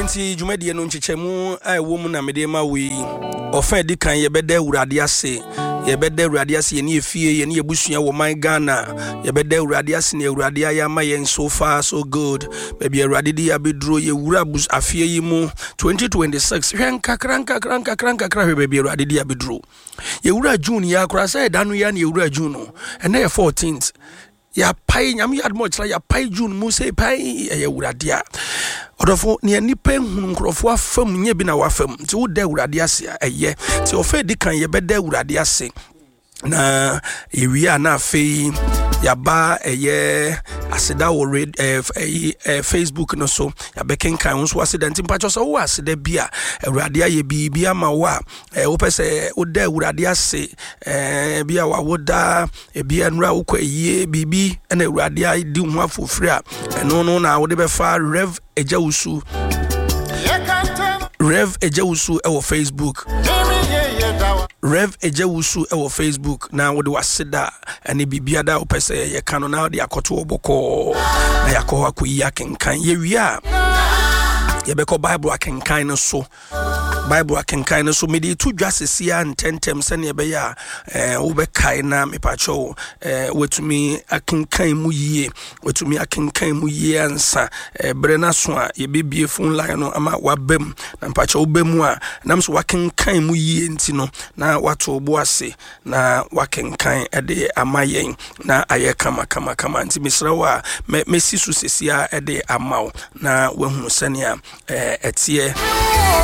enti dwumadie no nkyechemu a ɛwɔ mu na mede ma we ofa di kan yɛbɛda Awurade ase yɛbɛda Awurade ase yɛne efie yɛne ebusua wɔ man Ghana yɛbɛda Awurade ase ne Awurade ayama yɛn so far so good baby Awurade di abedro yɛwura afie yi mu 2026 hwɛ nkakra hwɛ baby Awurade di abedro yɛwura June ya akora sɛ da no ya ne yɛwura June no ɛna yɛ 14th ya pai nyam ya admo kyerɛ ya pai June mu sɛ pai ɛyɛ Awurade a odofo ne nipa hunu nkrofo afam nye bi na wafam nti wo da Awurade ase ɛyɛ nti ofa di kan yɛbɛda Awurade ase na ewia na afei yaba ɛyɛ aseda wo Facebook no so yabɛkenkan wo so aseda nti mpacho so wo aseda bia Awurade ayɛ bibia ma wo a wo pɛsɛ wo da Awurade ase bia wa wo da bia nura wo kwayie bibi na Awurade ayɛ ho afofiri a ɛno no na wo de bɛfa Rev Ejawusu ɛwɔ Facebook Rev Ejawusu ɛwɔ Facebook na wo de waseda ɛne bibia da wo pɛsɛ yɛ kano na de akoto oboko na yakɔ akoyi akenkan yewia yɛbɛkɔ Bible akenkan no so mede to dwa sesia ntentem sɛne ɛbɛyɛ a wo bɛkae na mepacho watumi akenkan mu yie ansa bere na so a yɛbɛbie phone line no ama wabam na mepacho wo bam a nam so wakenkan mu yie nti no na wato bo ase na wakenkan ɛde ama yɛn na ayɛ kama nti mesrɛ wo a mesi so sesia ɛde ama wo na wahu sɛne a ɛteɛ